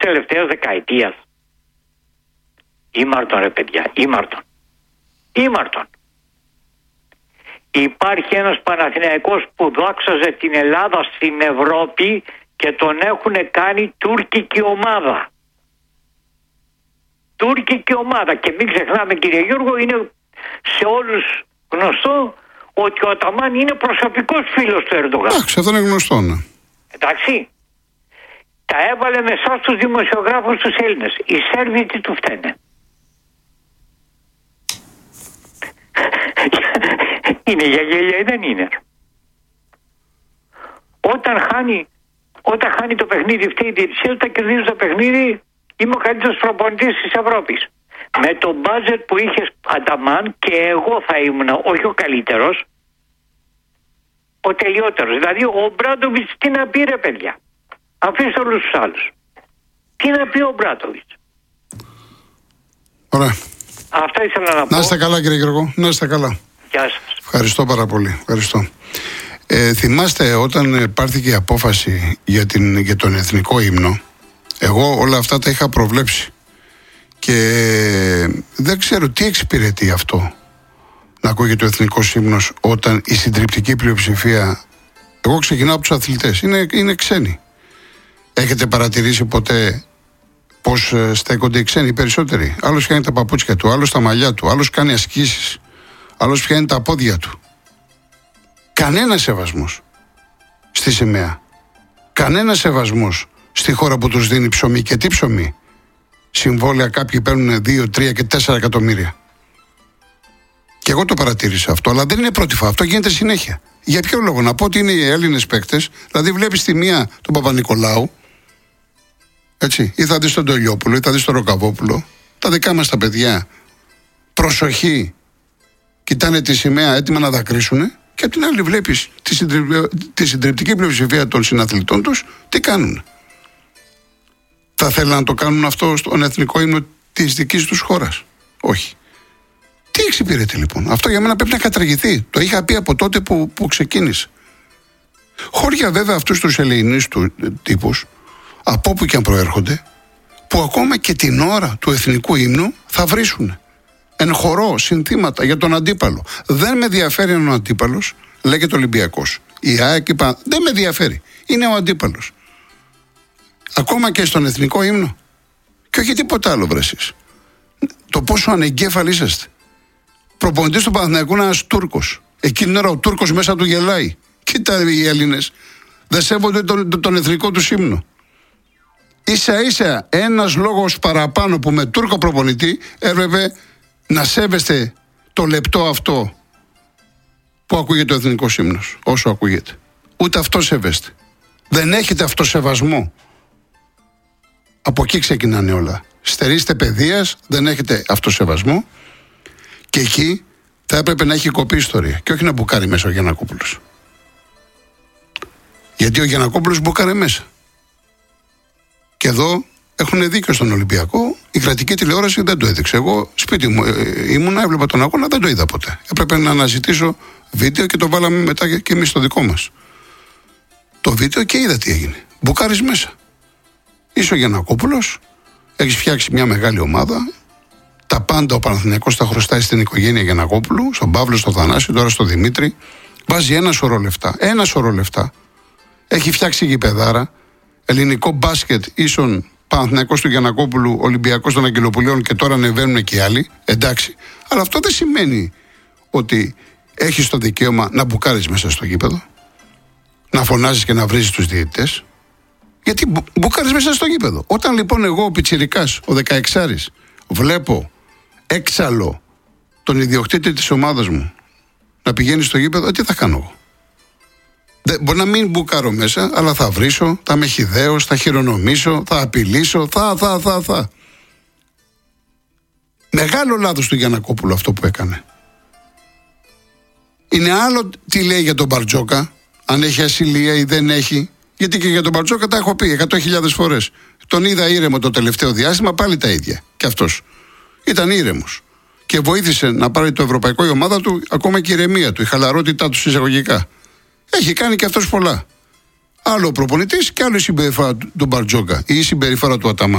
τελευταίας δεκαετίας. Ήμαρτον ρε παιδιά, ήμαρτον. Υπάρχει ένας Παναθηναϊκός που δόξαζε την Ελλάδα στην Ευρώπη και τον έχουν κάνει τουρκική ομάδα. Τουρκική ομάδα. Και μην ξεχνάμε, κύριε Γιώργο, είναι σε όλους γνωστό ότι ο Αταμάν είναι προσωπικός φίλος του Ερντογάν. Εντάξει, αυτό είναι γνωστό, ναι. Εντάξει. Τα έβαλε με εσάς τους δημοσιογράφους τους Έλληνες. Οι Σέρβοι τι του φταίνε? Είναι για γέλια ή δεν είναι? Όταν χάνει το παιχνίδι, φταίει η διαιτησία, όταν κερδίζει το παιχνίδι, είμαι ο καλύτερος προπονητής της Ευρώπης. Με το μπάτζετ που είχε Αταμάν, και εγώ θα ήμουν όχι ο καλύτερος, ο τελειότερος. Δηλαδή ο Μπράντοβιτς τι να πει ρε παιδιά? Αφήστε όλους τους άλλους. Τι να πει ο Μπράντοβιτς? Ωραία. Αυτά ήθελα να πω. Να είστε καλά, κύριε Γιώργο. Να είστε καλά. Γεια σας. Ευχαριστώ πάρα πολύ. Ευχαριστώ. Θυμάστε όταν πάρθηκε η απόφαση για τον εθνικό ύμνο, εγώ όλα αυτά τα είχα προβλέψει. Και δεν ξέρω τι εξυπηρετεί αυτό, να ακούγεται ο εθνικός ύμνος όταν η συντριπτική πλειοψηφία, εγώ ξεκινάω από τους αθλητές, είναι ξένοι. Έχετε παρατηρήσει ποτέ πώς στέκονται οι ξένοι περισσότεροι? Άλλος πιάνει τα παπούτσια του, άλλος τα μαλλιά του, άλλος κάνει ασκήσεις, άλλος πιάνει τα πόδια του. Κανένα σεβασμός στη σημαία. Κανένα σεβασμός στη χώρα που τους δίνει ψωμί. Και τι ψωμί? Συμβόλαια κάποιοι παίρνουν 2, 3 και 4 εκατομμύρια. Και εγώ το παρατήρησα αυτό, αλλά δεν είναι πρώτη φορά. Αυτό γίνεται συνέχεια. Για ποιο λόγο? Να πω ότι είναι οι Έλληνες παίκτες, δηλαδή βλέπεις τη μία τον Παπα-Νικολάου, έτσι, ή θα δεις τον Τολιόπουλο, ή θα δεις τον Ροκαβόπουλο. Τα δικά μας τα παιδιά, προσοχή, κοιτάνε τη σημαία έτοιμα να δακρύσουνε, και απ' την άλλη βλέπεις τη συντριπτική πλειοψηφία των συναθλητών τους, τι κάνουν? Θα θέλουν να το κάνουν αυτό στον εθνικό ύμνο της δικής τους χώρας? Όχι. Τι εξυπηρετεί λοιπόν? Αυτό για μένα πρέπει να καταργηθεί. Το είχα πει από τότε που ξεκίνησε. Χώρια βέβαια αυτούς τους ελεηνείς τύπους, από όπου και αν προέρχονται, που ακόμα και την ώρα του εθνικού ύμνου θα βρίσουν εν χορό συνθήματα για τον αντίπαλο. Δεν με ενδιαφέρει αν ο αντίπαλος λέγεται Ολυμπιακός, η ΑΕΚ, δεν με ενδιαφέρει. Είναι ο αντίπαλος. Ακόμα και στον εθνικό ύμνο. Και όχι τίποτα άλλο, βρε εσείς. Το πόσο ανεγκέφαλοι είσαστε. Προπονητής του Παναθηναϊκού είναι ένας Τούρκος. Εκείνη την ώρα ο Τούρκος μέσα του γελάει. Κοίτα οι Έλληνες. Δεν σέβονται τον εθνικό του ύμνο. Ίσα ίσα ένας λόγος παραπάνω που με Τούρκο προπονητή έπρεπε να σέβεστε το λεπτό αυτό που ακούγεται ο εθνικός ύμνος. Όσο ακούγεται. Ούτε αυτό σέβεστε. Δεν έχετε αυτοσεβασμό. Από εκεί ξεκινάνε όλα. Στερείστε παιδείας, δεν έχετε αυτοσεβασμό, και εκεί θα έπρεπε να έχει κοπεί ιστορία και όχι να μπουκάρει μέσα ο Γιαννακόπουλος. Γιατί ο Γιαννακόπουλος μπουκάρε μέσα. Και εδώ έχουν δίκιο στον Ολυμπιακό, η κρατική τηλεόραση δεν το έδειξε. Εγώ σπίτι μου ήμουνα, έβλεπα τον αγώνα, δεν το είδα ποτέ. Έπρεπε να αναζητήσω βίντεο και το βάλαμε μετά και εμείς στο δικό μας το βίντεο και είδα τι έγινε. Μπουκάρεις μέσα. Είσαι ο Γιαννακόπουλος, έχεις φτιάξει μια μεγάλη ομάδα. Τα πάντα ο Παναθηναϊκός τα χρωστάει στην οικογένεια Γιαννακόπουλου, στον Παύλο, στον Θανάση, τώρα στον Δημήτρη. Βάζει ένα σωρό λεφτά. Έχει φτιάξει γηπεδάρα. Ελληνικό μπάσκετ ίσον Παναθηναϊκός του Γιαννακόπουλου, Ολυμπιακός των Αγγελοπουλίων, και τώρα ανεβαίνουν και οι άλλοι. Εντάξει. Αλλά αυτό δεν σημαίνει ότι έχεις το δικαίωμα να μπουκάρεις μέσα στο γήπεδο, να φωνάζεις και να βρίζεις τους διαιτητές. Γιατί μπουκάρεις μέσα στο γήπεδο. Όταν λοιπόν εγώ ο πιτσιρικάς, ο 16άρης, βλέπω έξαλλο τον ιδιοκτήτη της ομάδας μου να πηγαίνει στο γήπεδο, τι θα κάνω εγώ? Μπορεί να μην μπουκάρω μέσα, αλλά θα βρίσω, θα με χυδαίω, θα χειρονομήσω, θα απειλήσω, θα. Μεγάλο λάθος του Γιαννακόπουλου αυτό που έκανε. Είναι άλλο τι λέει για τον Μπαρτζόκα, αν έχει ασυλία ή δεν έχει. Γιατί και για τον Μπαρτζόκα τα έχω πει 100.000 φορές. Τον είδα ήρεμο το τελευταίο διάστημα, πάλι τα ίδια. Και αυτός ήταν ήρεμος. Και βοήθησε να πάρει το ευρωπαϊκό η ομάδα του, ακόμα και η ηρεμία του, η χαλαρότητά του εισαγωγικά. Έχει κάνει και αυτός πολλά. Άλλο ο προπονητής και άλλο η συμπεριφορά του Μπαρτζόκα ή η συμπεριφορά του Αταμάν.